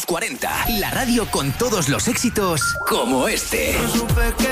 40. La radio con todos los éxitos como este. No supe que